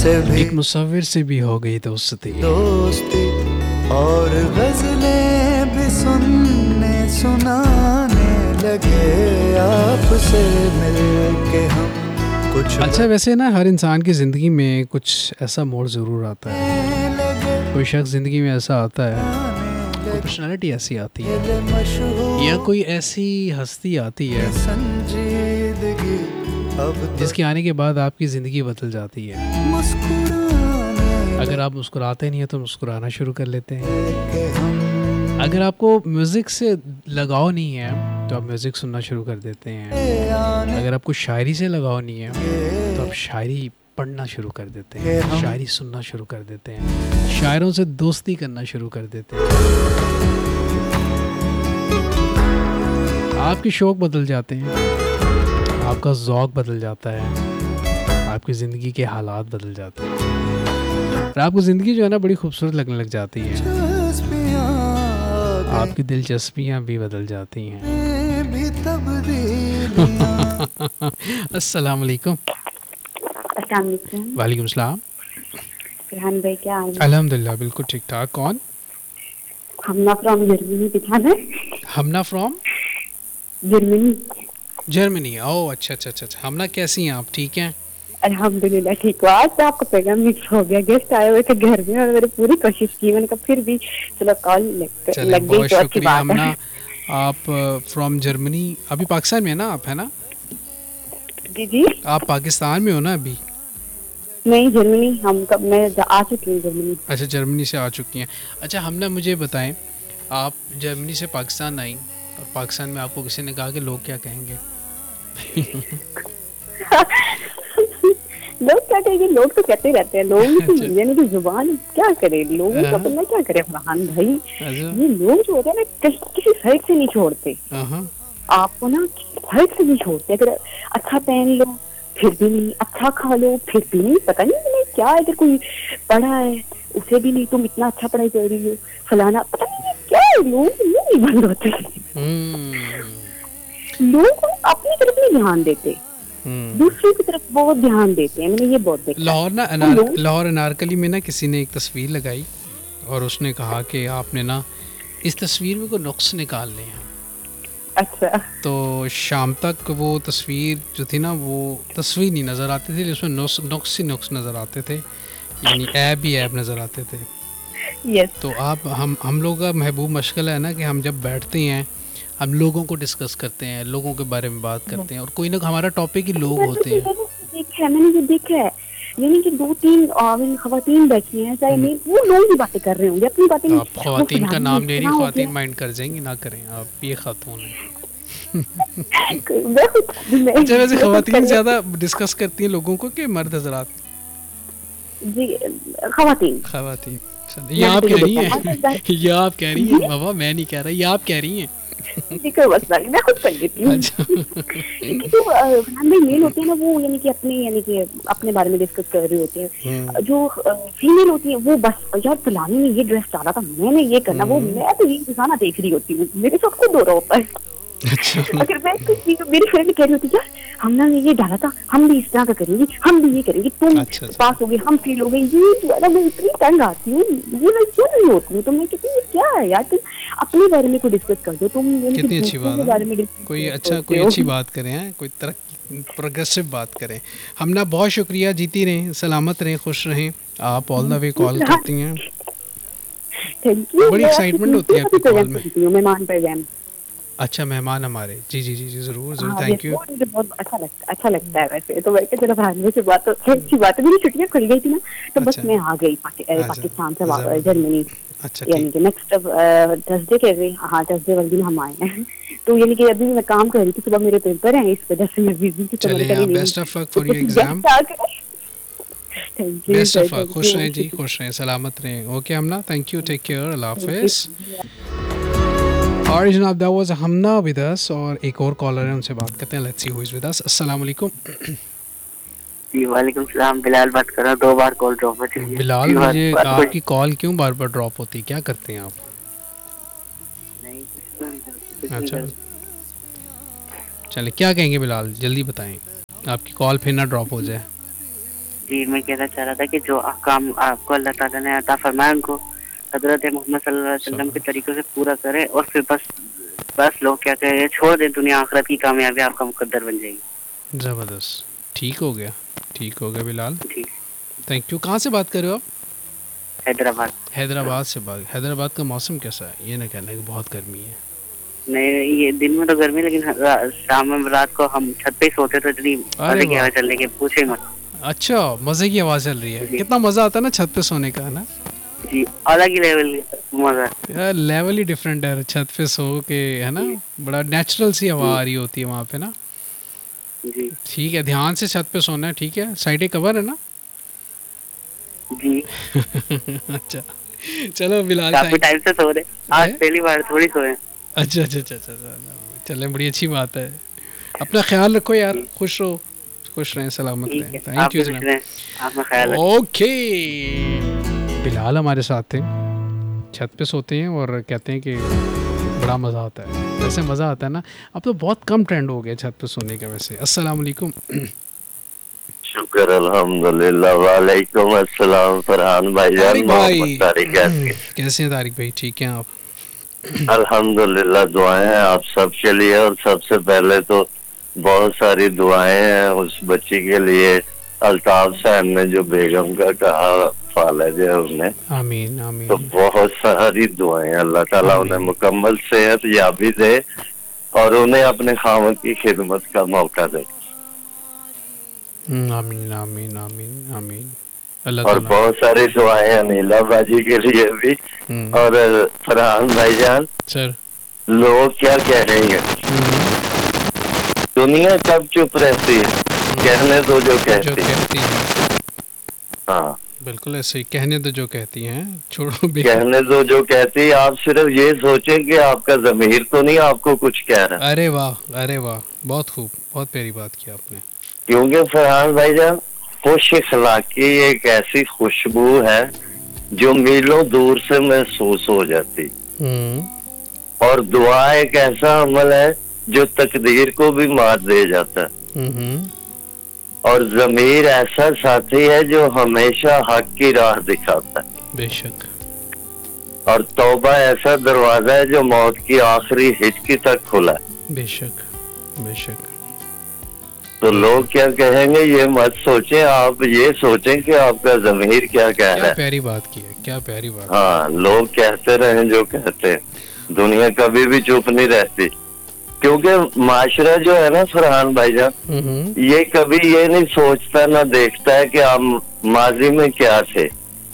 एक मुसव्विर से भी हो गई दोस्ती। दोस्ती और गजलें भी सुनने सुनाने लगे आपसे मिलके हम कुछ अच्छा, वैसे ना हर इंसान की ज़िंदगी में कुछ ऐसा मोड़ ज़रूर आता है। कोई शख्स ज़िंदगी में ऐसा आता है, कोई पर्सनालिटी ऐसी आती है या कोई ऐसी हस्ती आती है संजीदगी अब जिसके आने के बाद आपकी ज़िंदगी बदल जाती है। मुस्कुराने अगर आप मुस्कुराते नहीं हैं तो मुस्कुराना शुरू कर लेते हैं। लगे हम अगर आपको म्यूज़िक से लगाव नहीं है तो आप म्यूज़िक सुनना शुरू कर देते हैं। आने अगर आपको शायरी से लगाव नहीं है तो आप शायरी पढ़ना शुरू कर देते हैं, शायरी सुनना शुरू कर देते हैं, शायरों से दोस्ती करना शुरू कर देते हैं। आपके शौक़ बदल जाते हैं, आपका ज़ौक़ बदल जाता है, आपकी ज़िंदगी के हालात बदल जाते हैं और आपको ज़िंदगी जो है ना बड़ी खूबसूरत लगने लग जाती है। दिलचस्पियाँ आपकी दिलचस्पियाँ भी बदल जाती हैं। भी तब्दीलियाँ अस्सलाम वालेकुम। अस्सलाम वालेकुम। वालेकुम सलाम। रेहान भाई क्या हाल है? अल्हम्दुलिल्लाह बिल्कुल ठीक ठाक। कौन? हमना फ्रॉम जर्मनी दिखाना है। हमना फ्रॉम जर्मनी। जर्मनी। ओह अच्छा अच्छा अच्छा अच्छा। हमना कैसी हैं आप? ठीक हैं? अल्हम्दुलिल्लाह ठीक हूँ। आज तो आपका पैगाम मिस हो गया, गेस्ट आए हुए थे घर में और मैंने पूरी कोशिश की, मैंने कहा फिर भी चलो कॉल चले लग गई बहुत तो अच्छी शुक्रिया। बात हमना है। आप फ्रॉम जर्मनी, अभी पाकिस्तान में है ना आप, है ना? जी जी आप पाकिस्तान में हो ना अभी? नहीं जर्मनी, हम कब मैं आ चुकी हूँ जर्मनी। अच्छा जर्मनी से आ चुकी हैं। अच्छा हमना मुझे बताएं, आप जर्मनी से पाकिस्तान आई और पाकिस्तान में आपको किसी ने कहा कि लोग क्या कहेंगे? लोग क्या कहेंगे, लोग तो कहते ही रहते हैं, लोगों की अच्छा। यानी कि जुबान क्या करे, लोगों का बंदा क्या करे फरहान भाई। अच्छा ये लोग जो होते हैं ना किसी साइड से नहीं छोड़ते हाँ आपको ना, साइड से नहीं छोड़ते। अगर अच्छा पहन लो फिर भी नहीं, अच्छा खा लो फिर भी नहीं, पता नहीं तुम्हें क्या है, अगर कोई पढ़ा है उसे भी नहीं, तुम इतना अच्छा पढ़ाई कर रही हो फलाना, पता नहीं ये क्या है, लोग ये नहीं बंद होते। लोग अपनी तरफ नहीं ध्यान देते, दूसरों की तरफ बहुत ध्यान देते हैं, मैंने ये बहुत देखा। लाहौर ना लोग- लाहौर अनारकली में ना किसी ने एक तस्वीर लगाई और उसने कहा कि आपने ना इस तस्वीर में कोई नुक्स निकालने हैं। अच्छा तो शाम तक वो तस्वीर जो थी ना वो तस्वीर नहीं नज़र आती थी, उसमें नुक्स ही नुक्स नज़र आते थे, यानी ऐब ही ऐब नज़र आते थे। यस तो आप हम लोग का महबूब मशगल है ना कि हम जब बैठते हैं हम लोगों को डिस्कस करते हैं, लोगों के बारे में बात करते हैं और कोई ना हमारा टॉपिक ही लोग होते हैं। देखा है, मैंने ये देखा है, यानी कि 2-3 खवातीन बैठी हैं, चाहे नहीं वो लोग ही बातें कर रहे होंगे अपनी बातें। आप ख़वातीन का नाम ले रही, ख़वातीन माइंड कर जाएंगी, ना करें आप, ये खातून है। अच्छा वैसे ख़वातीन ज़्यादा डिस्कस करती हैं लोगों को कि मर्द हजरात? जी खवातीन। ख़वातीन। ये आप कह रही हैं? ये आप कह रही हैं बाबा, मैं नहीं कह रहा, ये आप कह रही हैं। कोई मसला नहीं, मैं खुद कर लेती हूँ। अच्छा क्योंकि जो मेल होते हैं ना वो यानी कि अपने बारे में डिस्कस कर रहे होते हैं। जो फीमेल होती है वो बस यार फलानी ने ये ड्रेस डाला था, मैंने ये करना, वो मैं तो ये दिखाना देख रही होती हूँ, मेरे साथ खुद हो रहा होता है। अच्छा अगर मैं मेरी फ्रेंड कह रही होती यार हमने ये डाला था, हम भी इस तरह का करेंगे, हम भी ये करेंगे, तुम अच्छा। पास हो गए हम फेल हो गए, ये जो है ना मैं इतनी तंग आती हूँ, ये मैं क्यों नहीं होती हूँ, तो मैं कहती हूँ क्या है यार, तुम अपने बारे में कोई डिस्कस कर दो, तुम कितनी अच्छी बात है। बारे में discuss कोई करते अच्छा हो। कोई अच्छी बात करें हैं, कोई तरक्की प्रोग्रेसिव बात करें। हमना बहुत शुक्रिया, जीती रहें, सलामत रहें, खुश रहें। आप ऑल द वे कॉल करती हैं, थैंक यू। बड़ी एक्साइटमेंट होती है आपकी कॉल में। मेहमान पैगाम। अच्छा मेहमान हमारे, जी जी जी जी ज़रूर ज़रूर, हाँ, थैंक यू। वो मुझे बहुत अच्छा लगता है वैसे, तो मैं क्या चलो भाई से बात, अच्छी बात है, मेरी छुट्टियां खुल गई थी ना तो बस अच्छा। मैं आ गई पाकिस्तान से जर्मनी, अच्छा यानी ठीक। कि नेक्स्ट थर्सडे कह रहे, हाँ थर्सडे वाले दिन हम आए हैं। तो यानी कि अभी मैं काम कर रही थी, सुबह मेरे पेपर हैं, इस वजह से मैं बिजी थी, तो मैंने चलिए कहा नहीं best of luck for your exam. Thank you best of luck, खुश रहें जी, खुश रहें, सलामत रहें। Okay Hamna, thank you, take care, अल्लाह हाफिज़। और जनाब that was Hamna with us, और एक और कॉलर है, उनसे बात करते हैं, let's see who is with us. अस्सलाम वालेकुम। जी वालेकुम सलाम, बिलाल बात कर रहा हूँ, 2 बार कॉल ड्रॉप हो चुकी है। बिलाल मुझे आपकी कॉल क्यों बार बार ड्रॉप होती है, क्या करते हैं आप? नहीं अच्छा चले, क्या कहेंगे बिलाल, जल्दी बताएं, आपकी कॉल फिर ना ड्रॉप हो जाए। जी मैं कहना चाह रहा था कि जो काम आपको अल्लाह ताला ने अता फरमाया उनको हजरत मोहम्मद सल्लल्लाहु अलैहि वसल्लम के तरीकों से पूरा करें और फिर बस लोग क्या कहें छोड़ दें, दुनिया आखिरत की कामयाबी आपका मुकद्दर बन जाएगी। ज़बरदस्त, ठीक हो गया बिलाल, ठीक। Thank you. कहाँ से बात कर रहे हो आप? हैदराबाद। हैदराबाद से बात। हैदराबाद का मौसम कैसा है? ये ना कहना कि बहुत गर्मी है। नहीं, ये दिन में तो गर्मी, लेकिन शाम में रात को हम छत पे ही सोते तो इतनी मजे की हवा चलने के पूछे मत। अच्छा, मजे की आवाज चल रही है। कितना मजा आता है ना छत पे सोने का, है ना जी, अलग ही लेवल मजा। लेवल ही डिफरेंट है छत पे सो के, है ना, बड़ा नेचुरल सी हवा आ रही होती है वहाँ पे ना। जी ठीक है, ध्यान से छत पे सोना है, ठीक है? साइड कवर है ना? जी। अच्छा चलो बिलाल, काफी टाइम से सो रहे, आज पहली बार थोड़ी सोए। अच्छा, चले, बड़ी अच्छी बात है। अपना ख्याल रखो यार, खुश रहो, खुश रहें, सलामत रहें। थैंक यू जनाब। ओके, बिलाल हमारे साथ थे, छत पे सोते हैं और कहते हैं कि बड़ा मज़ा आता है। वैसे मज़ा आता है ना, अब तो बहुत कम ट्रेंड हो गया छत पे सोने का वैसे। अस्सलाम वालेकुम। शुक्र अल्हम्दुलिल्लाह। वालेकुम अस्सलाम फरहान भाईजान। भाई कैसे हैं तारिक भाई? ठीक हैं आप? अल्हम्दुलिल्लाह, दुआएं हैं आप सबके लिए। और सबसे पहले तो बहुत सारी दुआएं हैं उस बच्ची के लिए, अल्ताफ साहब ने जो बेगम का कहा फालज है उन्हें। आमीन आमीन। तो बहुत सारी दुआएं, अल्लाह ताला उन्हें मुकम्मल सेहत याबी दे और उन्हें अपने खामद की खिदमत का मौका दे। आमीन आमीन आमीन आमीन। और बहुत सारी दुआएं अनिला बाजी के लिए भी। और फरहान भाईजान सर, लोग क्या कह रहे हैं, दुनिया कब चुप रहती है, कहने दो जो कहती है। हाँ बिल्कुल ऐसे ही, कहने दो जो कहती हैं, छोड़ो कहने दो जो कहती है। आप सिर्फ ये सोचें कि आपका ज़मीर तो नहीं आपको कुछ कह रहा। अरे वाह, बहुत खूब, बहुत प्यारी बात की आपने। क्योंकि फरहान भाईजान, खुश इखलाकी एक ऐसी खुशबू है जो मीलों दूर से महसूस हो जाती। और दुआ एक ऐसा अमल है जो तकदीर को भी मात दे जाता है। और ज़मीर ऐसा साथी है जो हमेशा हक की राह दिखाता है। बेशक। और तौबा ऐसा दरवाजा है जो मौत की आखिरी हिचकी तक खुला है। बेशक बेशक। तो लोग क्या कहेंगे ये मत सोचें, आप ये सोचें कि आपका ज़मीर क्या कह रहा है। क्या प्यारी बात की है, क्या प्यारी बात। हाँ, लोग कहते रहें जो कहते हैं, दुनिया कभी भी चुप नहीं रहती। क्योंकि माशरा जो है ना फरहान भाईजान, ये कभी ये नहीं सोचता ना देखता है कि आप माजी में क्या थे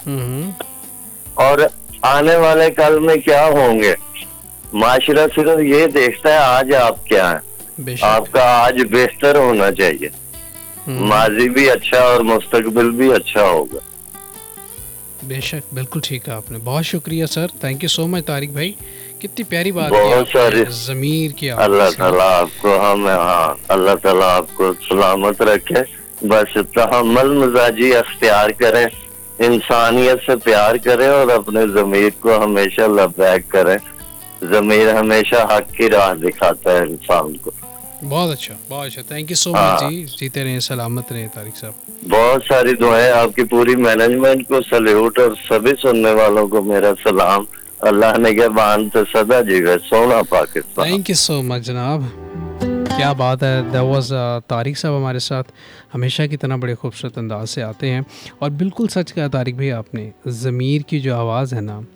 और आने वाले कल में क्या होंगे। माशरा सिर्फ ये देखता है आज आप क्या हैं, आपका आज बेहतर होना चाहिए। माजी भी अच्छा और मुस्तकबिल भी अच्छा होगा। बेशक, बिल्कुल ठीक है आपने। बहुत शुक्रिया sir, thank you so much Tariq भाई, कितनी प्यारी बात बहुत सारी ज़मीर की। अल्लाह ताला आपको अल्लाह ताला आपको सलामत रखे। बस तहम्मुल मिजाजी अख्तियार करें, इंसानियत से प्यार करें और अपने ज़मीर को हमेशा लबैक करें। ज़मीर हमेशा हक की राह दिखाता है इंसान को। बहुत अच्छा, थैंक यू सो मच जी। जीते रहें, सलामत रहें तारिक साहब। बहुत सारी दुआएं, आपकी पूरी मैनेजमेंट को सैल्यूट और सभी सुनने वालों को मेरा सलाम। अल्लाह ने के बान तो सदा जीवे सोना Pakistan. Thank you so much जनाब, क्या बात है। दैट वाज तारिक साहब हमारे साथ हमेशा की तरह बड़े खूबसूरत अंदाज से आते हैं। और बिल्कुल सच कहा तारिक भाई आपने, ज़मीर की जो आवाज़ है ना,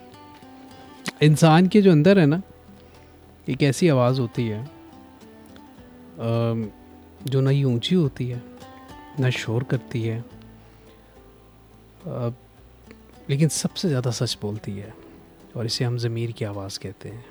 इंसान के जो अंदर है ना, एक ऐसी आवाज़ होती है जो ना ही ऊंची होती है ना शोर करती है, लेकिन सबसे ज़्यादा सच बोलती है, और इसे हम ज़मीर की आवाज़ कहते हैं।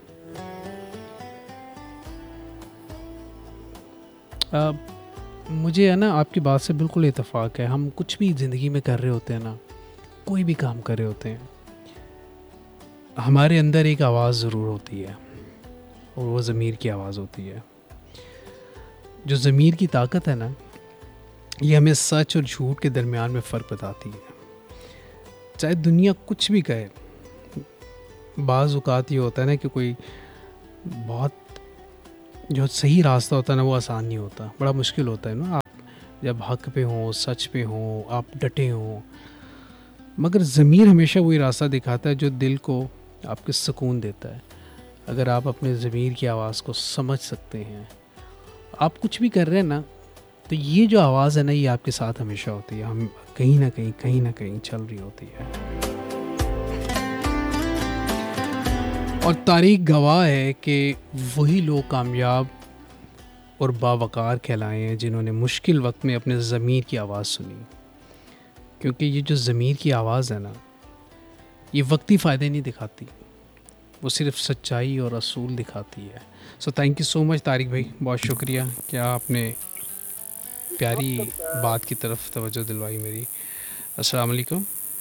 मुझे है ना आपकी बात से बिल्कुल इत्तेफाक है। हम कुछ भी ज़िंदगी में कर रहे होते हैं ना, कोई भी काम कर रहे होते हैं, हमारे अंदर एक आवाज़ ज़रूर होती है और वो ज़मीर की आवाज़ होती है। जो ज़मीर की ताकत है ना, ये हमें सच और झूठ के दरमियान में फ़र्क बताती है। चाहे दुनिया कुछ भी कहे, बाज़ औक़ात ये होता है ना कि कोई बहुत जो सही रास्ता होता है ना, वो आसान नहीं होता, बड़ा मुश्किल होता है ना। आप जब हक पे हों, सच पे हों, आप डटे हों। मगर ज़मीर हमेशा वही रास्ता दिखाता है जो दिल को आपके सुकून देता है। अगर आप अपने ज़मीर की आवाज़ को समझ सकते हैं, आप कुछ भी कर रहे हैं ना, तो ये जो आवाज़ है ना, ये आपके साथ हमेशा होती है। हम कहीं ना कहीं चल रही होती है। और तारीख गवाह है कि वही लोग कामयाब और बावकार कहलाए हैं जिन्होंने मुश्किल वक्त में अपने ज़मीर की आवाज़ सुनी। क्योंकि ये जो ज़मीर की आवाज़ है ना, ये वक्ती फ़ायदे नहीं दिखाती, वो सिर्फ सच्चाई और असूल दिखाती है। So thank you so much Tariq भाई, बहुत शुक्रिया क्या आपने प्यारी बात की तरफ तवज्जो दिलवाई मेरी। अस्सलाम वालेकुम।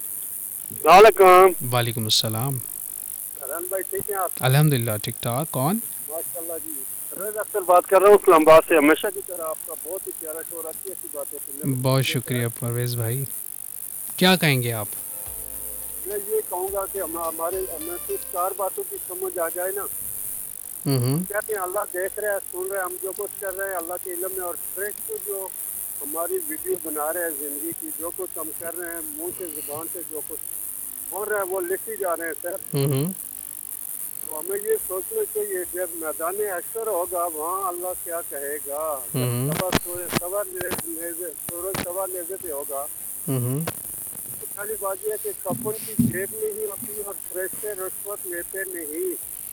वालेकुम अस्सलाम। भाई ठीक है आप? अल्हम्दुलिल्लाह ठीक ठाक। कौन? माशाल्लाह जी, परवेज़ अख्तर बात कर रहा हूँ इस्लामाबाद से। हमेशा की तरह आपका बहुत ही प्यारा शो और अच्छी अच्छी बातें सुनने में। बहुत शुक्रिया परवेज़ भाई। क्या कहेंगे आप? मैं ये कहूँगा कि हमें सिर्फ 4 बातों की समझ आ जाए ना। कहते हैं अल्लाह देख रहा है, सुन रहा है, हम जो कुछ कर रहे हैं अल्लाह के इल्म में। और फ्रेश को जो हमारी वीडियो बना रहे हैं ज़िंदगी की, जो कुछ हम कर रहे हैं मुँह से ज़ुबान से जो कुछ हो रहा है वो लिख ही जा रहे हैं सर। तो हमें ये सोचना चाहिए जब मैदान हश्र होगा वहाँ अल्लाह क्या कहेगा। सूरज सवा नेज़े पे होगा। तो खाली बात यह है कि कफन की जेब नहीं होती और फ्रेश से रिश्वत लेते नहीं।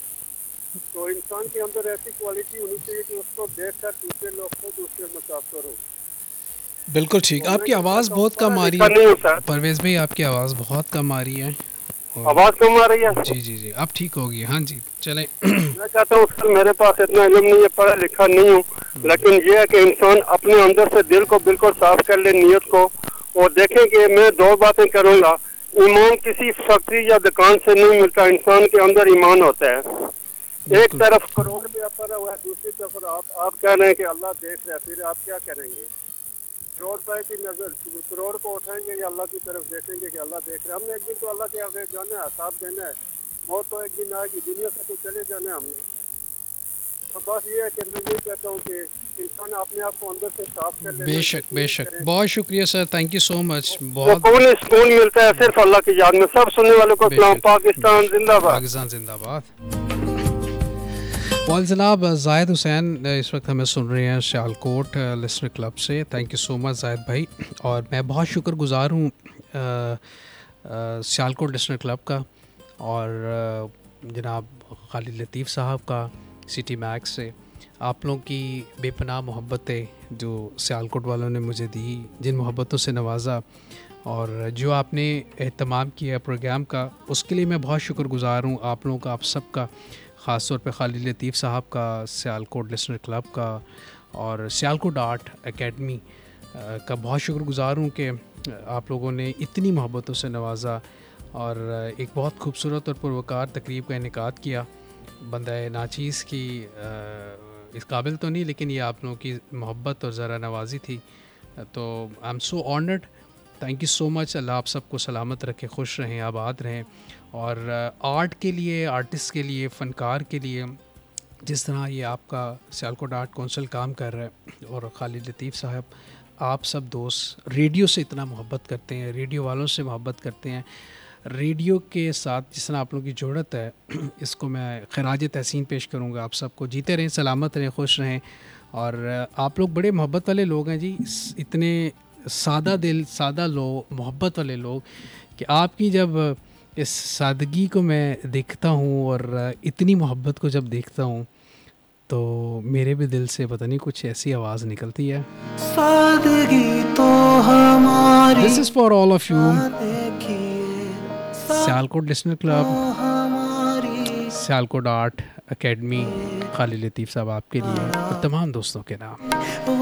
तो इंसान के अंदर ऐसी क्वालिटी होनी चाहिए कि उसको देख कर दूसरे लोग खुद उससे मुतासर हो। बिल्कुल ठीक। आपकी आवाज़ बहुत कम आ रही है परवेज़ भाई, आपकी आवाज़ बहुत कम आ रही है। आवाज़ कम आ रही है? जी अब ठीक होगी। हाँ जी चलें। मैं चाहता हूँ सर, मेरे पास इतना इल्म नहीं है, पढ़ा लिखा नहीं हूँ, लेकिन ये है कि इंसान अपने अंदर से दिल को बिल्कुल साफ कर ले, नियत को। और देखें कि मैं 2 बातें करूँगा। ईमान किसी फैक्ट्री या दुकान से नहीं मिलता, इंसान के अंदर ईमान होता है। एक तरफ करोड़ में अपना हुआ है, दूसरी तरफ आप कह रहे हैं कि अल्लाह देख रहा है, फिर आप क्या करेंगे? करोड़ रुपए की नजर, करोड़ को उठाएंगे या अल्लाह की तरफ देखेंगे कि अल्लाह देख रहा है? हमने एक दिन तो अल्लाह के आगे जाना है, हिसाब देना है। मौत तो एक दिन आएगी, दुनिया से तो चले जाना है हमने। तो बस ये है कि मैं ये कहता हूँ कि इंसान अपने आप को अंदर से साफ कर ले। बेशक बहुत शुक्रिया sir, thank you so much. बहुत सुकून मिलता है सिर्फ अल्लाह की याद में। सब सुनने वालों को सलाम। पाकिस्तान जिंदाबाद। पाकिस्तान जिंदाबाद। वाल जनाब जाहिद हुसैन इस वक्त हमें सुन रहे हैं सियालकोट लिसनर क्लब से। Thank you so much Zahid भाई। और मैं बहुत शुक्रगुज़ार हूँ सियालकोट लिसनर क्लब का और जनाब खालिद लतीफ़ साहब का सिटी मैक्स से। आप लोगों की बेपनाह मोहब्बतें जो सियालकोट वालों ने मुझे दी, जिन मोहब्बतों से नवाजा और जो आपने एहतमाम किया प्रोग्राम का, उसके लिए मैं बहुत शुक्रगुज़ार हूँ आप लोगों का, आप सब का। ख़ास तौर पे खालिद लतीफ़ साहब का, सियालकोट लिसनर क्लब का और सियालकोट आर्ट एकेडमी का बहुत शुक्रगुज़ार हूँ कि आप लोगों ने इतनी मोहब्बतों से नवाजा और एक बहुत खूबसूरत और पुरवकार तकरीब का इनेकाद किया। बंदा नाचीज़ की इस काबिल तो नहीं, लेकिन ये आप लोगों की मोहब्बत और ज़रा नवाजी थी। तो I am so honoured. Thank you so much. अल्लाह आप सबको सलामत रखे, खुश रहें, आबाद रहें। और आर्ट के लिए, आर्टिस्ट के लिए, फ़नकार के लिए जिस तरह ये आपका सियालकोट आर्ट कौंसिल काम कर रहा है और खालिद लतीफ़ साहब, आप सब दोस्त रेडियो से इतना मोहब्बत करते हैं, रेडियो वालों से मोहब्बत करते हैं, रेडियो के साथ जिस तरह आप लोगों की जुड़त है, इसको मैं खराज तहसीन पेश करूँगा। आप सबको जीते रहें, सलामत रहें, खुश रहें। और आप लोग बड़े मोहब्बत वाले लोग हैं जी, इतने सादा दिल, सादा लोग, मोहब्बत वाले लोग कि आपकी जब इस सादगी को मैं देखता हूँ और इतनी मोहब्बत को जब देखता हूँ तो मेरे भी दिल से पता नहीं कुछ ऐसी आवाज़ निकलती है। सादगी तो हमारी। This is for all of you. Sialkot listener club, Sialkot art academy, Khalid लतीफ़ साहब आपके लिए और तमाम दोस्तों के नाम।